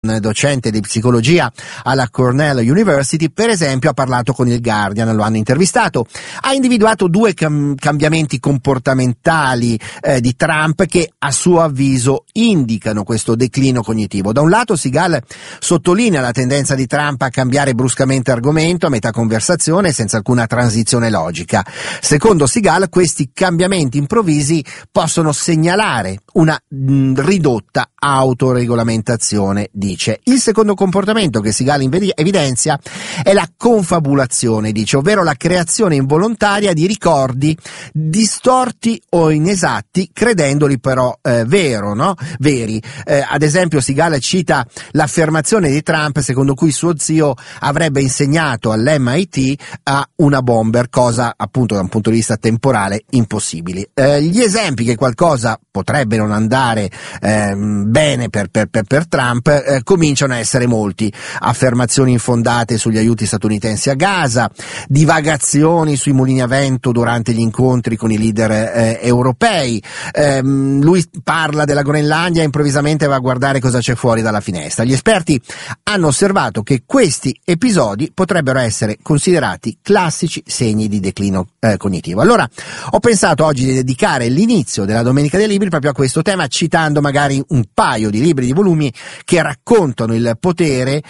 docente di psicologia alla Cornell University, per esempio, ha parlato con il Guardian, lo hanno intervistato, ha individuato due cambiamenti comportamentali di Trump che a suo avviso indicano questo declino cognitivo. Da un lato Segal sottolinea la tendenza di Trump a cambiare bruscamente argomento a metà conversazione senza alcuna transizione logica. Secondo Segal questi cambiamenti improvvisi possono segnalare una ridotta autoregolamentazione, dice. Il secondo comportamento che Segal evidenzia è la confabulazione, dice, ovvero la creazione involontaria di ricordi distorti o inesatti, credendoli però veri. Ad esempio Segal cita l'affermazione di Trump secondo cui suo zio avrebbe insegnato all'MIT a una bomber, cosa appunto da un punto di vista temporale impossibile. Gli esempi che qualcosa potrebbe non andare bene per Trump cominciano a essere molti: affermazioni infondate sugli aiuti statunitensi a Gaza, divagazioni sui mulini a vento durante gli incontri con i leader europei, lui parla della Groenlandia e improvvisamente va a guardare cosa c'è fuori dalla finestra. Gli esperti hanno osservato che questi episodi potrebbero essere considerati classici segni di declino cognitivo. Allora ho pensato oggi di dedicare l'inizio della Domenica dei Libri proprio a questo tema, citando magari un paio di libri, di volumi che raccontano il potere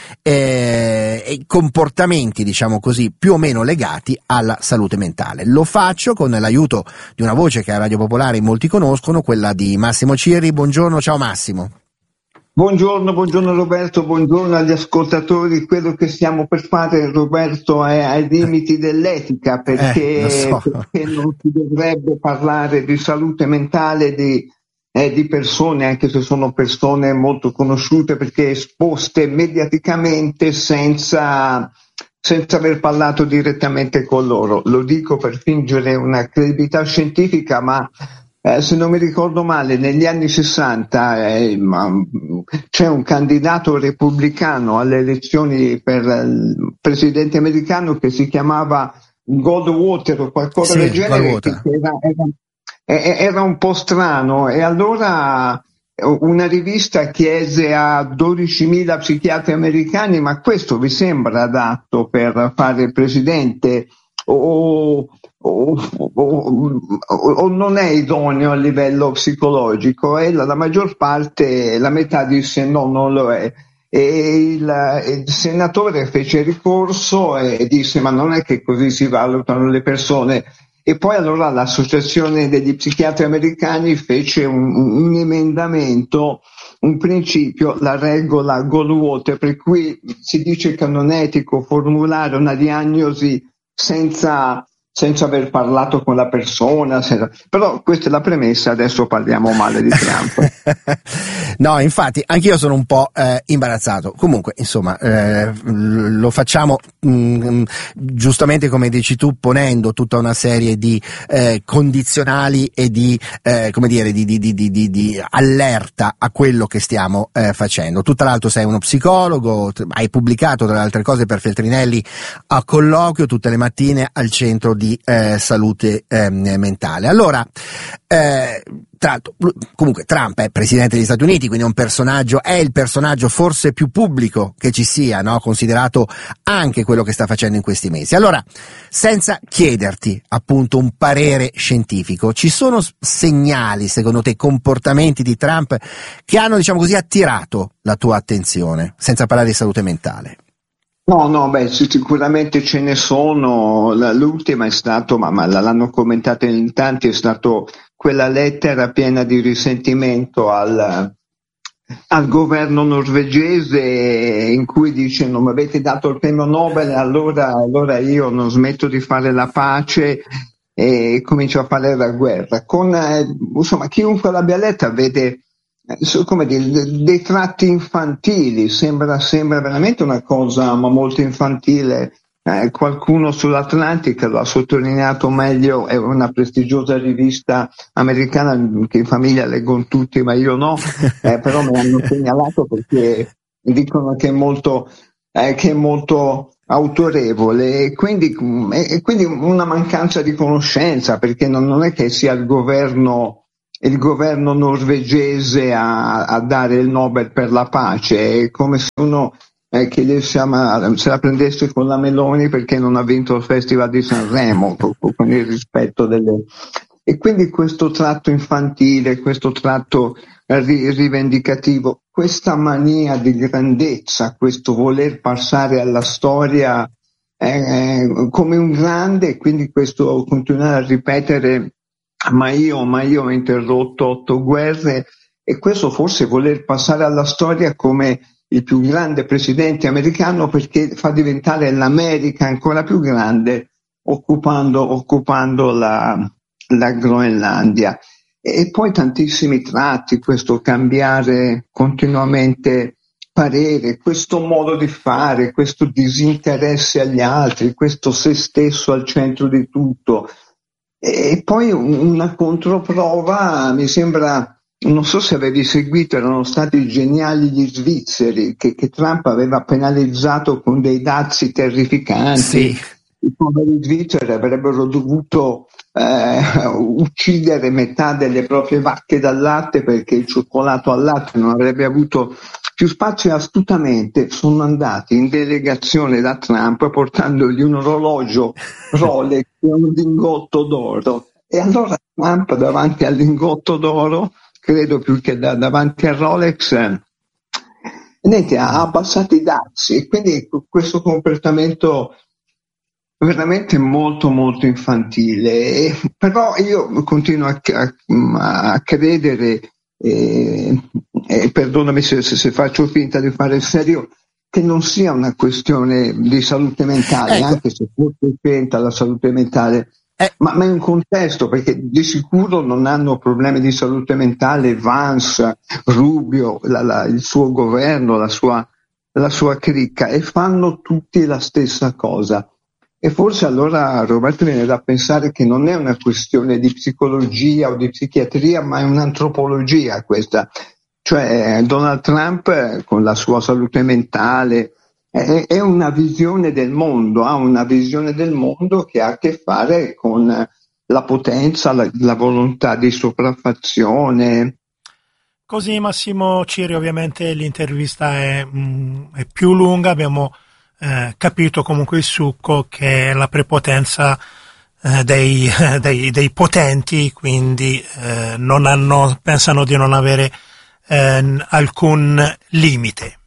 e i comportamenti, diciamo così, più o meno legati alla salute mentale. Lo faccio con l'aiuto di una voce che a Radio Popolare in molti conoscono, quella di Massimo Cirri. Buongiorno, ciao Massimo. Buongiorno Roberto, buongiorno agli ascoltatori. Quello che stiamo per fare, Roberto, è ai limiti dell'etica, perché non si dovrebbe parlare di salute mentale di persone, anche se sono persone molto conosciute, perché esposte mediaticamente senza aver parlato direttamente con loro. Lo dico per fingere una credibilità scientifica, ma se non mi ricordo male, negli anni 60 c'è un candidato repubblicano alle elezioni per il presidente americano che si chiamava Goldwater o qualcosa del genere, che era un po' strano, e allora una rivista chiese a 12.000 psichiatri americani: ma questo vi sembra adatto per fare il presidente o non è idoneo a livello psicologico? E la maggior parte, la metà, disse no, non lo è. E il senatore fece ricorso e disse: ma non è che così si valutano le persone. E poi allora l'Associazione degli Psichiatri Americani fece un emendamento, un principio, la regola Goldwater, per cui si dice che non è etico formulare una diagnosi senza aver parlato con la persona, però questa è la premessa. Adesso parliamo male di Trump. No, infatti anch'io sono un po' imbarazzato. Comunque, insomma, lo facciamo giustamente come dici tu, ponendo tutta una serie di condizionali e di allerta a quello che stiamo facendo. Tu tra l'altro sei uno psicologo, hai pubblicato tra le altre cose per Feltrinelli a Colloquio tutte le mattine al centro di salute mentale. Allora, tra l'altro, comunque Trump è presidente degli Stati Uniti, quindi è il personaggio forse più pubblico che ci sia, no? Considerato anche quello che sta facendo in questi mesi. Allora, senza chiederti appunto un parere scientifico, ci sono segnali, secondo te, comportamenti di Trump che hanno, diciamo così, attirato la tua attenzione, senza parlare di salute mentale? No, sicuramente ce ne sono. L'ultima è stato, ma l'hanno commentata in tanti, è stato quella lettera piena di risentimento al governo norvegese, in cui dice: non mi avete dato il premio Nobel, allora io non smetto di fare la pace e comincio a fare la guerra. Insomma, chiunque l'abbia letta vede come dire, dei tratti infantili, sembra veramente una cosa ma molto infantile. Qualcuno sull'Atlantic lo ha sottolineato meglio, è una prestigiosa rivista americana che in famiglia leggono tutti, ma io no, però me l'hanno segnalato perché dicono che è molto autorevole, e quindi una mancanza di conoscenza, perché non è che sia il governo il governo norvegese a dare il Nobel per la pace. È come se uno se la prendesse con la Meloni perché non ha vinto il Festival di Sanremo, con il rispetto delle... E quindi questo tratto infantile, questo tratto rivendicativo, questa mania di grandezza, questo voler passare alla storia come un grande, quindi questo continuare a ripetere ma io ho interrotto 8 guerre, e questo forse voler passare alla storia come il più grande presidente americano, perché fa diventare l'America ancora più grande occupando la Groenlandia. E poi tantissimi tratti, questo cambiare continuamente parere, questo modo di fare, questo disinteresse agli altri, questo se stesso al centro di tutto. E poi una controprova, mi sembra, non so se avevi seguito, erano stati geniali gli svizzeri che Trump aveva penalizzato con dei dazi terrificanti. Sì. I poveri svizzeri avrebbero dovuto uccidere metà delle proprie vacche dal latte perché il cioccolato al latte non avrebbe avuto più spazio, e astutamente sono andati in delegazione da Trump portandogli un orologio Rolex e un lingotto d'oro. E allora Trump, davanti al lingotto d'oro, credo più che davanti al Rolex, ha abbassato i dazi. E quindi questo comportamento veramente molto molto infantile, però io continuo a credere, perdonami se faccio finta di fare il serio, che non sia una questione di salute mentale, ecco. Anche se forse diventa la salute mentale, ma è un contesto, perché di sicuro non hanno problemi di salute mentale Vance, Rubio, il suo governo, la sua cricca, e fanno tutti la stessa cosa. E forse allora, Roberto, viene da pensare che non è una questione di psicologia o di psichiatria, ma è un'antropologia questa. Cioè Donald Trump, con la sua salute mentale, è una visione del mondo, ha una visione del mondo che ha a che fare con la potenza, la volontà di sopraffazione. Così, Massimo Ciri, ovviamente l'intervista è più lunga, abbiamo capito comunque il succo, che è la prepotenza dei potenti, quindi pensano di non avere alcun limite.